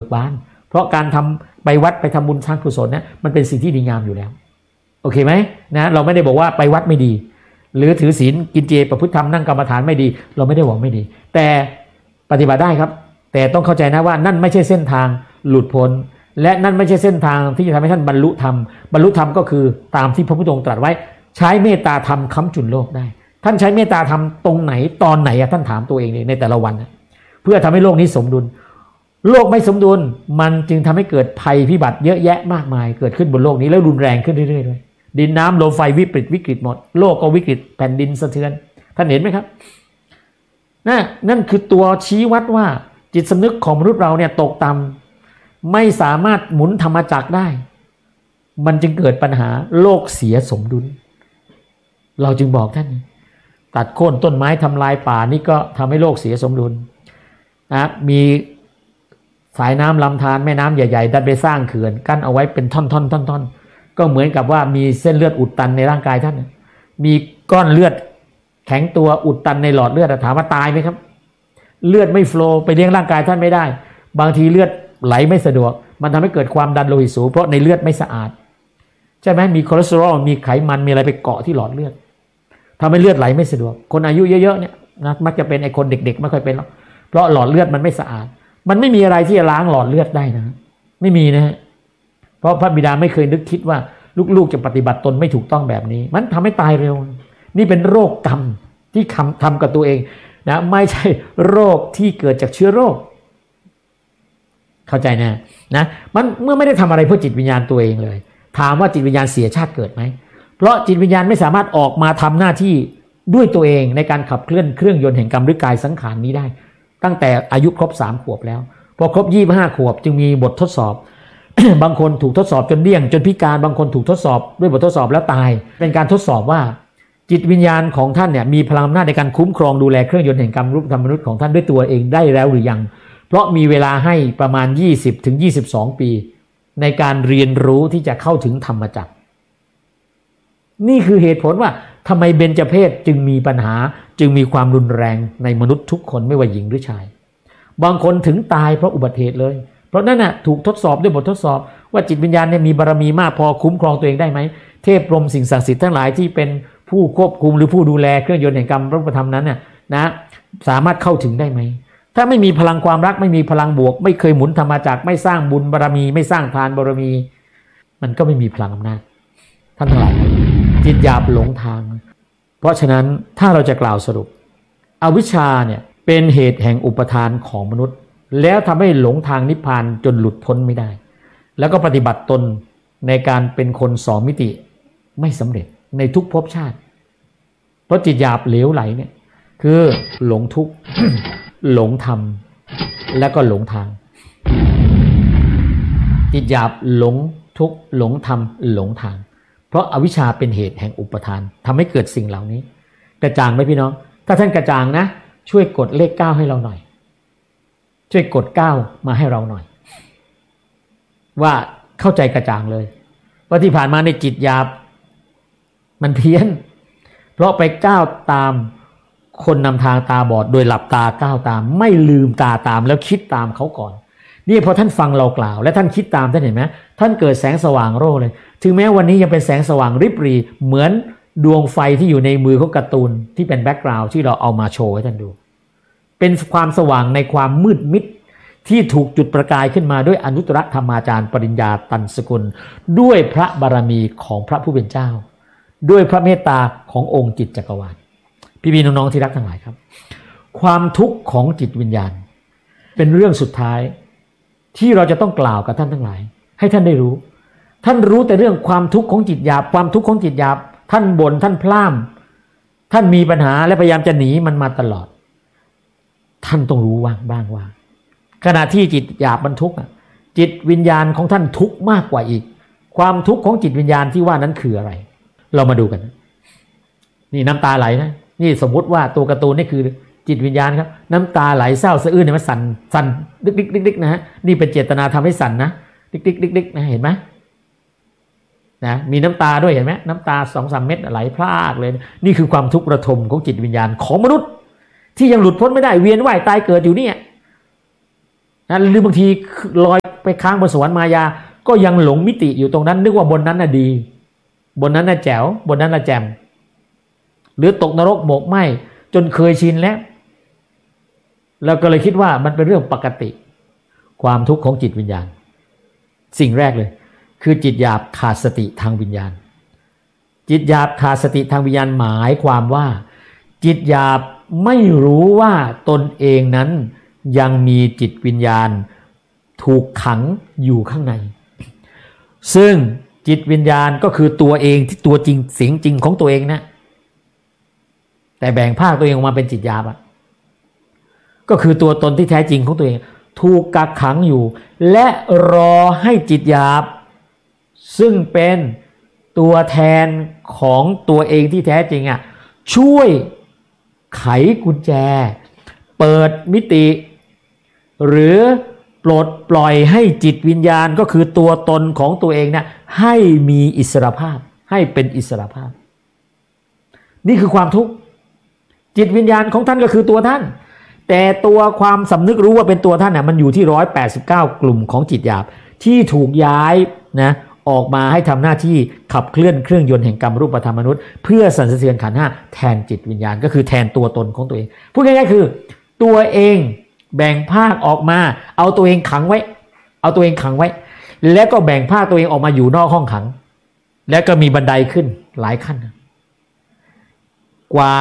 บานเพราะการทำไปวัดไปทำบุญสร้างกุศลเนี่ยมันเป็นสิ่งที่ดีงามอยู่แล้วโอเคไหมนะเราไม่ได้บอกว่าไปวัดไม่ดีหรือถือศีลกินเจประพฤติธรรมนั่งกรรมฐานไม่ดีเราไม่ได้บอกไม่ดีแต่ปฏิบัติได้ครับแต่ต้องเข้าใจนะว่านั่นไม่ใช่เส้นทางหลุดพ้นและนั่นไม่ใช่เส้นทางที่จะทำให้ท่านบรรลุธรรมก็คือตามที่พระพุทธองค์ตรัสไว้ใช้เมตตาธรรมค้ำจุนโลกได้ท่านใช้เมตตาธรรมตรงไหนตอนไหนท่านถามตัวเองในแต่ละวันเพื่อทำให้โลกนี้สมดุลโลกไม่สมดุลมันจึงทำให้เกิดภัยพิบัติเยอะแยะมากมายเกิดขึ้นบนโลกนี้แล้วรุนแรงขึ้นเรื่อยๆด้วยดินน้ำลมไฟวิกฤตหมดโลกก็วิกฤตแผ่นดินสะเทือนท่านเห็นไหมครับนั่นคือตัวชี้วัดว่าจิตสำนึกของมนุษย์เราเนี่ยตกต่ำไม่สามารถหมุนธรรมจักรได้มันจึงเกิดปัญหาโลกเสียสมดุลเราจึงบอกท่านตัดโค่นต้นไม้ทำลายป่านี่ก็ทำให้โลกเสียสมดุลมีสายน้ำลำธารแม่น้ำใหญ่ๆดันไปสร้างเขื่อนกั้นเอาไว้เป็นท่อนๆก็เหมือนกับว่ามีเส้นเลือดอุดตันในร่างกายท่านมีก้อนเลือดแข็งตัวอุดตันในหลอดเลือดถามว่าตายไหมครับเลือดไม่โฟลว์ไปเลี้ยงร่างกายท่านไม่ได้บางทีเลือดไหลไม่สะดวกมันทำให้เกิดความดันโลหิตสูงเพราะในเลือดไม่สะอาดใช่ไหมมีคอเลสเตอรอลมีไขมันมีอะไรไปเกาะที่หลอดเลือดทำให้เลือดไหลไม่สะดวกคนอายุเยอะๆเนี่ยนะมักจะเป็นไอ้คนเด็กๆไม่ค่อยเป็นหรอกเพราะหลอดเลือดมันไม่สะอาดมันไม่มีอะไรที่จะล้างหลอดเลือดได้นะไม่มีนะฮะเพราะพระบิดาไม่เคยนึกคิดว่าลูกๆจะปฏิบัติตนไม่ถูกต้องแบบนี้มันทำให้ตายเร็วนี่เป็นโรคกรรมที่ทำกับตัวเองนะไม่ใช่โรคที่เกิดจากเชื้อโรคเข้าใจนะมันเมื่อไม่ได้ทำอะไรเพื่อจิตวิญญาณตัวเองเลยถามว่าจิตวิญญาณเสียชาติเกิดไหมเพราะจิตวิญญาณไม่สามารถออกมาทำหน้าที่ด้วยตัวเองในการขับเคลื่อนเครื่องยนต์แห่งกรรมหรือกายสังขารนี้ได้ตั้งแต่อายุครบ3 ขวบแล้วพอครบ25 ขวบจึงมีบททดสอบ บางคนถูกทดสอบจนเดี้ยงจนพิการบางคนถูกทดสอบด้วยบททดสอบแล้วตายเป็นการทดสอบว่าจิตวิญญาณของท่านเนี่ยมีพลังอำนาจในการคุ้มครองดูแลเครื่องยนต์แห่งกรรมรูปธรรมมนุษย์ของท่านด้วยตัวเองได้แล้วหรือยังเพราะมีเวลาให้ประมาณ20-22 ปีในการเรียนรู้ที่จะเข้าถึงธรรมจักรนี่คือเหตุผลว่าทำไมเบญจเพศจึงมีปัญหาจึงมีความรุนแรงในมนุษย์ทุกคนไม่ว่าหญิงหรือชายบางคนถึงตายเพราะอุบัติเหตุเลยเพราะนั่นน่ะถูกทดสอบด้วยบททดสอบว่าจิตวิญญาณเนี่ยมีบารมีมากพอคุ้มครองตัวเองได้ไหมเทพพรหมสิ่งศักดิ์สิทธิ์ทั้งหลายที่เป็นผู้ควบคุมหรือผู้ดูแลเครื่องยนต์แห่งกรรมรูปธรรมนั้นน่ะนะสามารถเข้าถึงได้ไหมถ้าไม่มีพลังความรักไม่มีพลังบวกไม่เคยหมุนธรรมจักรไม่สร้างบุญบารมีไม่สร้างทานบารมีมันก็ไม่มีพลังอำนาจท่านทั้งหลายจิตหยาบหลงทางเพราะฉะนั้นถ้าเราจะกล่าวสรุปอวิชชาเนี่ยเป็นเหตุแห่งอุปทานของมนุษย์แล้วทำให้หลงทางนิพพานจนหลุดพ้นไม่ได้แล้วก็ปฏิบัติตนในการเป็นคน2 มิติไม่สำเร็จในทุกภพชาติเพราะจิตหยาบเหลวไหลเนี่ยคือหลงทุกข์ หลงธรรมแล้วก็หลงทางจิตหยาบหลงทุกข์หลงธรรมหลงทางเพราะอวิชชาเป็นเหตุแห่งอุปทานทำให้เกิดสิ่งเหล่านี้กระจ่างไหมพี่น้องถ้าท่านกระจ่างนะช่วยกดเลข9ให้เราหน่อยช่วยกด9มาให้เราหน่อยว่าเข้าใจกระจ่างเลยว่าที่ผ่านมาในจิตหยาบมันเพี้ยนเพราะไปก้าวตามคนนำทางตาบอดโดยหลับตาก้าวตามไม่ลืมตาตามแล้วคิดตามเขาก่อนนี่พอท่านฟังเรากล่าวและท่านคิดตามท่านเห็นไหมท่านเกิดแสงสว่างโร่เลยถึงแม้วันนี้ยังเป็นแสงสว่างริบหรี่เหมือนดวงไฟที่อยู่ในมือของการ์ตูนที่เป็นแบ็คกราวด์ที่เราเอามาโชว์ให้ท่านดูเป็นความสว่างในความมืดมิดที่ถูกจุดประกายขึ้นมาด้วยอนุตตรธรรมาจารย์ปริญญาตันสกุลด้วยพระบารมีของพระผู้เป็นเจ้าด้วยพระเมตตาขององค์จิตจักรวาลพี่ๆน้องๆที่รักทั้งหลายครับความทุกข์ของจิตวิญญาณเป็นเรื่องสุดท้ายที่เราจะต้องกล่าวกับท่านทั้งหลายให้ท่านได้รู้ท่านรู้แต่เรื่องความทุกข์ของจิตหยาบความทุกข์ของจิตหยาบท่านบ่นท่านพร่ำท่านมีปัญหาและพยายามจะหนีมันมาตลอดท่านต้องรู้บ้างว่าขณะที่จิตหยาบมันทุกข์จิตวิญญาณของท่านทุกข์มากกว่าอีกความทุกข์ของจิตวิญญาณที่ว่านั้นคืออะไรเรามาดูกันนี่น้ำตาไหลนะนี่สมมติว่าตัวการ์ตูนนี่คือจิตวิญญาณครับน้ำตาไหลเศร้าสะอื้นเนี่ยมันสั่นดิกๆนะฮะนี่เป็นเจตนาทำให้สั่นนะดิกๆนะเห็นไหมนะมีน้ำตาด้วยเห็นไหมน้ำตา 2-3 เม็ดไหลพรากเลยนี่คือความทุกข์ระทมของจิตวิญญาณของมนุษย์ที่ยังหลุดพ้นไม่ได้เวียนว่ายตายเกิดอยู่เนี่ยนะหรือบางทีลอยไปค้างบนสวรรค์มายาก็ยังหลงมิติอยู่ตรงนั้นนึกว่าบนนั้นน่ะดีบนนั้นน่ะแจ๋วบนนั้นน่ะแจ่มหรือตกนรกหมกไหมจนเคยชินแล้วก็เลยคิดว่ามันเป็นเรื่องปกติความทุกข์ของจิตวิญญาณสิ่งแรกเลยคือจิตหยาบขาดสติทางวิญญาณจิตหยาบขาดสติทางวิญญาณหมายความว่าจิตหยาบไม่รู้ว่าตนเองนั้นยังมีจิตวิญญาณถูกขังอยู่ข้างในซึ่งจิตวิญญาณก็คือตัวเองที่ตัวจริงเสียงจริงของตัวเองนะแต่แบ่งภาคตัวเองออกมาเป็นจิตหยาบก็คือตัวตนที่แท้จริงของตัวเองถูกกักขังอยู่และรอให้จิตหยาบซึ่งเป็นตัวแทนของตัวเองที่แท้จริงช่วยไขกุญแจเปิดมิติหรือปลดปล่อยให้จิตวิญญาณก็คือตัวตนของตัวเองให้มีอิสรภาพให้เป็นอิสรภาพนี่คือความทุกข์จิตวิญญาณของท่านก็คือตัวท่านแต่ตัวความสำนึกรู้ว่าเป็นตัวท่านมันอยู่ที่189กลุ่มของจิตหยาบที่ถูกย้ายออกมาให้ทำหน้าที่ขับเคลื่อนเครื่องยนต์แห่งกรรมรูปธรรมมนุษย์เพื่อสั่นสะเทือนขันธ์5แทนจิตวิญญาณก็คือแทนตัวตนของตัวเองพูดง่ายๆคือตัวเองแบ่งภาคออกมาเอาตัวเองขังไว้แล้วก็แบ่งภาคตัวเองออกมาอยู่นอกห้องขังแล้วก็มีบันไดขึ้นหลายขั้นกว่า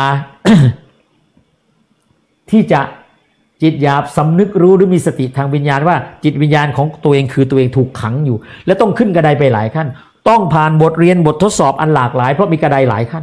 ที่จะจิตหยาบสำนึกรู้หรือมีสติทางวิญญาณว่าจิตวิญญาณของตัวเองคือตัวเองถูกขังอยู่และต้องขึ้นกระไดไปหลายขั้นต้องผ่านบทเรียนบททดสอบอันหลากหลายเพราะมีกระไดหลายขั้น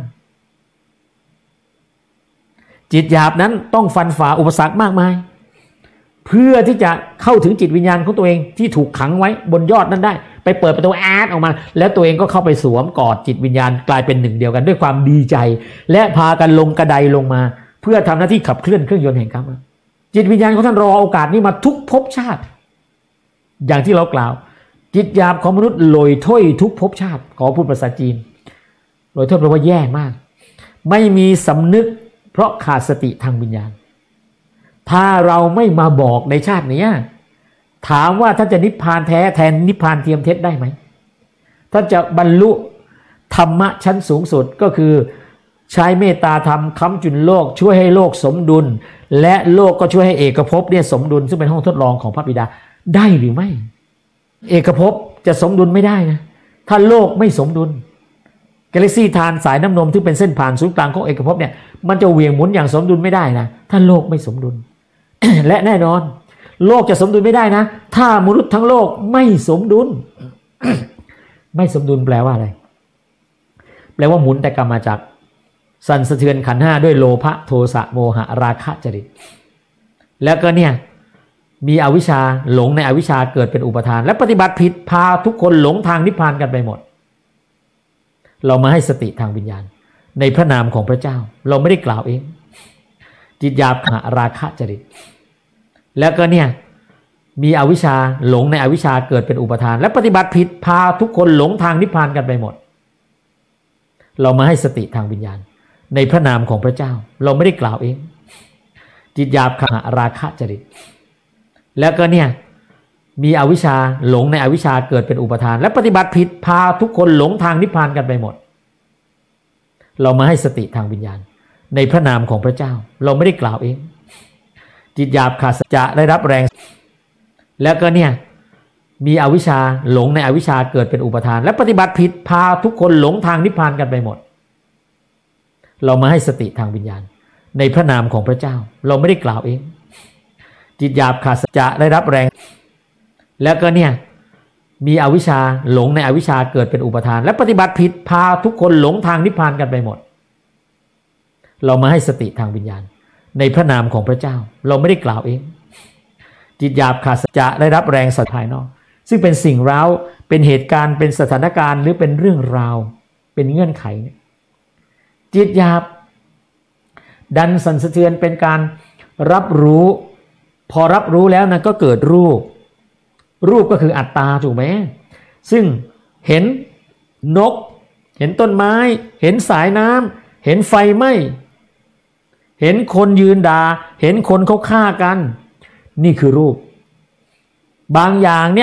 จิตหยาบนั้นต้องฟันฝ่าอุปสรรคมากมายเพื่อที่จะเข้าถึงจิตวิญญาณของตัวเองที่ถูกขังไว้บนยอดนั้นได้ไปเปิดประตูออกมาแล้วตัวเองก็เข้าไปสวมกอดจิตวิญญาณกลายเป็นหนึ่งเดียวกันด้วยความดีใจและพากันลงกระไดลงมาเพื่อทำหน้าที่ขับเคลื่อนเครื่องยนต์แห่งกรรมจิตวิญญาณของท่านรอโอกาสนี้มาทุกภพชาติอย่างที่เรากล่าวจิตหยาบของมนุษย์ลอยถ้วยทุกภพชาติขอพูดภาษาจีนลอยถ้วยแปลว่าแย่มากไม่มีสำนึกเพราะขาดสติทางวิญญาณถ้าเราไม่มาบอกในชาตินี้ถามว่าท่านจะนิพพานแท้แทนนิพพานเทียมเท็จได้ไหมท่านจะบรรลุธรรมะชั้นสูงสุดก็คือใช้เมตตาธรรมค้ำจุนโลกช่วยให้โลกสมดุลและโลกก็ช่วยให้เอกภพสมดุลซึ่งเป็นห้องทดลองของพระบิดาได้หรือไม่เอกภพจะสมดุลไม่ได้นะถ้าโลกไม่สมดุลกาแล็กซี่ทานสายน้ำนมที่เป็นเส้นผ่านศูนย์กลางของเอกภพมันจะเหวี่ยงหมุนอย่างสมดุลไม่ได้นะถ้าโลกไม่สมดุล และแน่นอนโลกจะสมดุลไม่ได้นะถ้ามนุษย์ทั้งโลกไม่สมดุล ไม่สมดุลแปลว่าอะไรแปลว่าหมุนแต่กรรมจักรสั่นสะเทือนขันธ์5ด้วยโลภะโทสะโมหะราคะจริตแล้วก็มีอวิชชาหลงในอวิชชาเกิดเป็นอุปทานและปฏิบัติผิดพาทุกคนหลงทางนิพพานกันไปหมดเรามาให้สติทางวิญญาณในพระนามของพระเจ้าเราไม่ได้กล่าวเองจิตหยาบราคะจริตแล้วก็มีอวิชชาหลงในอวิชชาเกิดเป็นอุปทานและปฏิบัติผิดพาทุกคนหลงทางนิพพานกันไปหมดเรามาให้สติทางวิญญาณในพระนามของพระเจ้าเราไม่ได้กล่าวเองจิตหยาบราคะจริตแล้วก็มีอวิชชาหลงในอวิชชาเกิดเป็นอุปทานและปฏิบัติผิดพาทุกคนหลงทางนิพพานกันไปหมดเรามาให้สติทางวิญญาณในพระนามของพระเจ้าเราไม่ได้กล่าวเองจิตหยาบขาดจะได้รับแรงแล้วก็มีอวิชชาหลงในอวิชชาเกิดเป็นอุปทานและปฏิบัติผิดพาทุกคนหลงทางนิพพานกันไปหมดเรามาให้สติทางวิญญาณในพระนามของพระเจ้าเราไม่ได้กล่าวเองจิตหยาบขาดจะได้รับแรงแล้วก็มีอวิชชาหลงในอวิชชาเกิดเป็นอุปทานและปฏิบัติผิดพาทุกคนหลงทางนิพพานกันไปหมดเรามาให้สติทางวิญญาณในพระนามของพระเจ้าเราไม่ได้กล่าวเองจิตหยาบขาดจะได้รับแรงสัตว์ภายนอกซึ่งเป็นสิ่งเร้าเป็นเหตุการณ์เป็นสถานการณ์หรือเป็นเรื่องราวเป็นเงื่อนไขจิตหยาบดันสั่นสะเทือนเป็นการรับรู้พอรับรู้แล้วก็เกิดรูปก็คืออัตตาถูกไหมซึ่งเห็นนกเห็นต้นไม้เห็นสายน้ำเห็นไฟไหม้เห็นคนยืนด่าเห็นคนเขาฆ่ากันนี่คือรูปบางอย่างเนี่ย